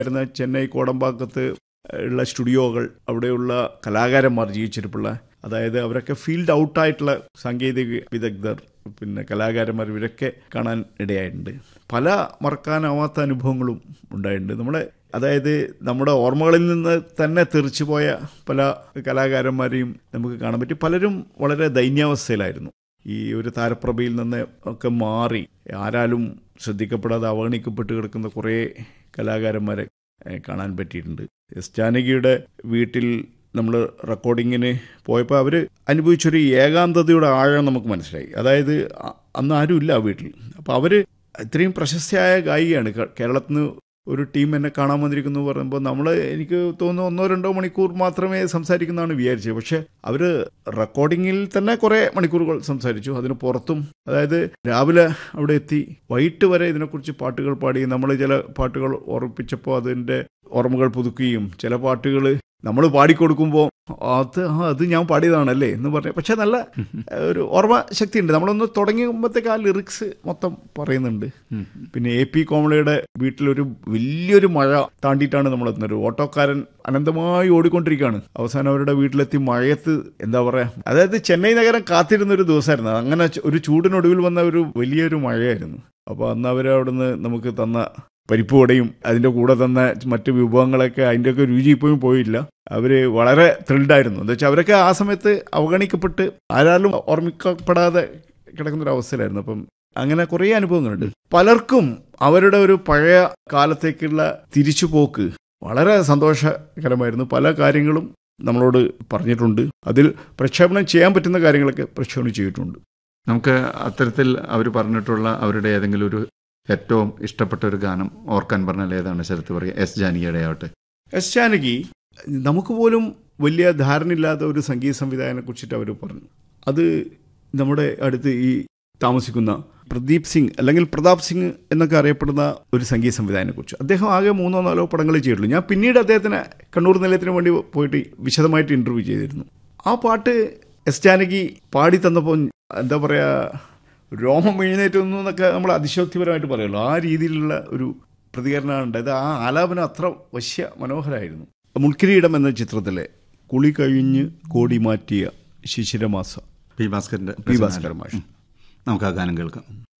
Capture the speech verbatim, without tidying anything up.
വരുന്ന ചെന്നൈ കോടമ്പാക്കത്ത് ഉള്ള സ്റ്റുഡിയോകൾ, അവിടെയുള്ള കലാകാരന്മാർ ജീവിച്ചിരിപ്പുള്ള, അതായത് അവരൊക്കെ ഫീൽഡ് ഔട്ടായിട്ടുള്ള സാങ്കേതിക വിദഗ്ധർ, പിന്നെ കലാകാരന്മാർ, ഇവരൊക്കെ കാണാൻ ഇടയായിട്ടുണ്ട്. പല മറക്കാനാവാത്ത അനുഭവങ്ങളും ഉണ്ടായിട്ടുണ്ട്. നമ്മളെ അതായത് നമ്മുടെ ഓർമ്മകളിൽ നിന്ന് തന്നെ തെറിച്ചു പോയ പല കലാകാരന്മാരെയും നമുക്ക് കാണാൻ പറ്റി. പലരും വളരെ ദൈന്യാവസ്ഥയിലായിരുന്നു. ഈ ഒരു താരപ്രഭയിൽ നിന്ന് ഒക്കെ മാറി ആരാലും ശ്രദ്ധിക്കപ്പെടാതെ അവഗണിക്കപ്പെട്ട് കിടക്കുന്ന കുറേ കലാകാരന്മാരെ കാണാൻ പറ്റിയിട്ടുണ്ട്. എസ് ജാനകിയുടെ വീട്ടിൽ നമ്മൾ റെക്കോർഡിങ്ങിന് പോയപ്പോൾ അവർ അനുഭവിച്ചൊരു ഏകാന്തതയുടെ ആഴം നമുക്ക് മനസ്സിലായി. അതായത് അന്ന് ആരുമില്ല ആ വീട്ടിൽ. അപ്പോൾ അവർ ഇത്രയും പ്രശസ്തയായ ഗായികയാണ്. കേരളത്തിൽ നിന്ന് ഒരു ടീം എന്നെ കാണാൻ വന്നിരിക്കുന്നു പറയുമ്പോൾ നമ്മൾ, എനിക്ക് തോന്നുന്നു ഒന്നോ രണ്ടോ മണിക്കൂർ മാത്രമേ സംസാരിക്കുന്നതാണ് വിചാരിച്ചത്. പക്ഷെ അവർ റെക്കോർഡിങ്ങിൽ തന്നെ കുറേ മണിക്കൂറുകൾ സംസാരിച്ചു. അതിന് പുറത്തും, അതായത് രാവിലെ അവിടെ എത്തി വൈകിട്ട് വരെ ഇതിനെക്കുറിച്ച് പാട്ടുകൾ പാടി. നമ്മൾ ചില പാട്ടുകൾ ഓർമ്മിപ്പിച്ചപ്പോൾ അതിൻ്റെ ഓർമ്മകൾ പുതുക്കുകയും, ചില പാട്ടുകൾ നമ്മൾ പാടിക്കൊടുക്കുമ്പോൾ അത് ആ അത് ഞാൻ പാടിയതാണല്ലേ എന്ന് പറഞ്ഞു. പക്ഷെ നല്ല ഒരു ഓർമ്മ ശക്തിയുണ്ട്. നമ്മളൊന്ന് തുടങ്ങിയുമ്പോഴത്തേക്ക് ആ ലിറിക്സ് മൊത്തം പറയുന്നുണ്ട്. പിന്നെ എ പി കോമളിയുടെ വീട്ടിലൊരു വലിയൊരു മഴ താണ്ടിയിട്ടാണ് നമ്മളെത്തുന്നത്. ഒരു ഓട്ടോക്കാരൻ അനന്തമായി ഓടിക്കൊണ്ടിരിക്കുകയാണ്. അവസാനം അവരുടെ വീട്ടിലെത്തി മഴയത്ത്, എന്താ പറയുക, അതായത് ചെന്നൈ നഗരം കാത്തിരുന്നൊരു ദിവസമായിരുന്നു. അങ്ങനെ ഒരു ചൂടിനൊടുവിൽ വന്ന ഒരു വലിയൊരു മഴയായിരുന്നു. അപ്പോൾ അന്ന് അവരവിടുന്ന് നമുക്ക് തന്ന പരിപ്പ് വടയും അതിൻ്റെ കൂടെ തന്ന മറ്റ് വിഭവങ്ങളൊക്കെ, അതിൻ്റെയൊക്കെ രുചി ഇപ്പോഴും പോയില്ല. അവർ വളരെ ത്രിൽഡായിരുന്നു. എന്താ വെച്ചാൽ അവരൊക്കെ ആ സമയത്ത് അവഗണിക്കപ്പെട്ട് ആരാലും ഓർമ്മിക്കപ്പെടാതെ കിടക്കുന്നൊരവസ്ഥയിലായിരുന്നു. അപ്പം അങ്ങനെ കുറേ അനുഭവങ്ങളുണ്ട്. പലർക്കും അവരുടെ ഒരു പഴയ കാലത്തേക്കുള്ള തിരിച്ചുപോക്ക് വളരെ സന്തോഷകരമായിരുന്നു. പല കാര്യങ്ങളും നമ്മളോട് പറഞ്ഞിട്ടുണ്ട്. അതിൽ പ്രക്ഷേപണം ചെയ്യാൻ പറ്റുന്ന കാര്യങ്ങളൊക്കെ പ്രക്ഷേപണം ചെയ്തിട്ടുണ്ട്. നമുക്ക് അത്തരത്തിൽ അവർ പറഞ്ഞിട്ടുള്ള അവരുടെ ഏതെങ്കിലും ഒരു ഏറ്റവും ഇഷ്ടപ്പെട്ട ഒരു ഗാനം ഓർക്കാൻ പറഞ്ഞാൽ ഏതാണ് ശരത്ത് പറയുക? എസ് ജാനകിയുടെ ആവട്ടെ. എസ് ജാനകി നമുക്ക് പോലും വലിയ ധാരണയില്ലാത്ത ഒരു സംഗീത സംവിധായകനെ കുറിച്ചിട്ട് അവർ പറഞ്ഞു. അത് നമ്മുടെ അടുത്ത് ഈ താമസിക്കുന്ന പ്രദീപ് സിംഗ് അല്ലെങ്കിൽ പ്രതാപ് സിംഗ് എന്നൊക്കെ അറിയപ്പെടുന്ന ഒരു സംഗീത സംവിധായകനെ കുറിച്ച്. അദ്ദേഹം ആകെ മൂന്നോ നാലോ പടങ്ങൾ ചെയ്തിട്ടുള്ളൂ. ഞാൻ പിന്നീട് അദ്ദേഹത്തിന് കണ്ണൂർ നിലയത്തിന് വേണ്ടി പോയിട്ട് വിശദമായിട്ട് ഇൻ്റർവ്യൂ ചെയ്തിരുന്നു. ആ പാട്ട് എസ് ജാനകി പാടി തന്നപ്പോൾ, എന്താ പറയുക, രോമം എഴുന്നേറ്റുന്നു എന്നൊക്കെ നമ്മൾ അതിശോക്തിപരമായിട്ട് പറയുമല്ലോ, ആ രീതിയിലുള്ള ഒരു പ്രതികരണമാണ് ഉണ്ടായത്. ആ ആലാപനം അത്ര വശ്യ മനോഹരമായിരുന്നു. മുൾക്കിരീടം എന്ന ചിത്രത്തിലെ കുളി കഴിഞ്ഞ് കോടി മാറ്റിയ ശിശിരമാസ, പി ഭാസ്കരൻ്റെ പി ഭാസ്കരൻ മാഷ്. നമുക്ക് ആ ഗാനം കേൾക്കാം.